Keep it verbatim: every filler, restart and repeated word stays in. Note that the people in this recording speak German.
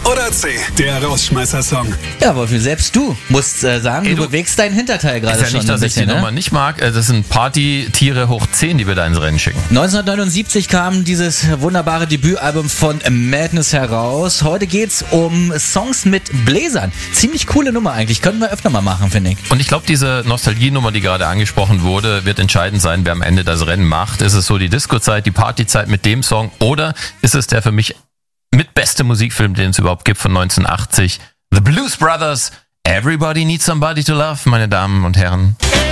oder C, der Rausschmeißer-Song? Ja, Wolfi, selbst du musst äh, sagen, Ey, du, du bewegst deinen Hinterteil gerade Ist ja schon nicht, ein dass ich bisschen, die ne? Nummer nicht mag. Das sind Party-Tiere hoch zehn, die wir da ins Rennen schicken. neunzehnhundertneunundsiebzig kam dieses wunderbare Debütalbum von Madness heraus. Heute geht's um Songs mit Bläsern. Ziemlich coole Nummer eigentlich. Könnten wir öfter mal machen, finde ich. Und ich glaube, diese Nostalgienummer, die gerade angesprochen wurde, wird entscheidend sein, wer am Ende das Rennen macht. Ist es so die Disco-Zeit, die Partyzeit mit dem Song oder ist es der für mich mit beste Musikfilm, den es überhaupt gibt, von neunzehnhundertachtzig? The Blues Brothers, Everybody Needs Somebody to Love, meine Damen und Herren.